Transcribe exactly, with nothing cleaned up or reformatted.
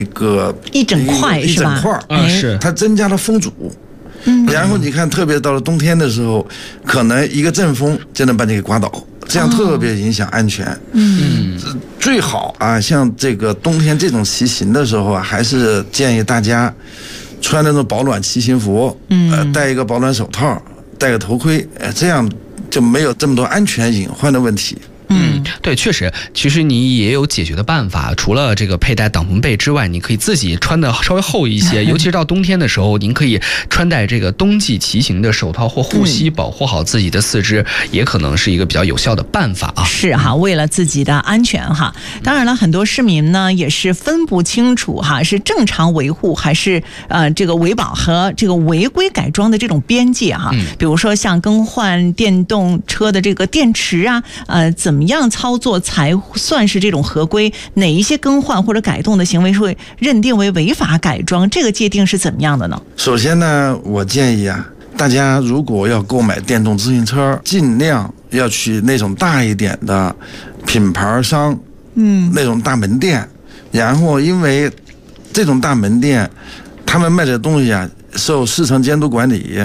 一个一整块一是吧？ 整块啊，是它增加了风阻。嗯，然后你看，特别到了冬天的时候，可能一个阵风就能把你给刮倒，这样特别影响安全。 嗯， 最好啊，像这个冬天这种骑行的时候啊，还是建议大家穿那种保暖骑行服，嗯，呃，戴一个保暖手套，戴个头盔，呃，这样就没有这么多安全隐患的问题。 嗯，对，确实，其实你也有解决的办法。除了这个佩戴挡风被之外，你可以自己穿的稍微厚一些，尤其是到冬天的时候，您可以穿戴这个冬季骑行的手套或护膝，保护好自己的四肢，也可能是一个比较有效的办法啊。 是哈，为了自己的安全哈。当然了，很多市民呢也是分不清楚哈，是正常维护还是呃这个维保和这个违规改装的这种边界哈。 嗯、 比如说像更换电动车的这个电池啊，呃，怎么样操作才算是这种合规？哪一些更换或者改动的行为会认定为违法改装？这个界定是怎么样的呢？ 首先呢，我建议啊，大家如果要购买电动自行车，尽量要去那种大一点的品牌商，嗯，那种大门店。然后，因为这种大门店，他们卖的东西啊，受市场监督管理。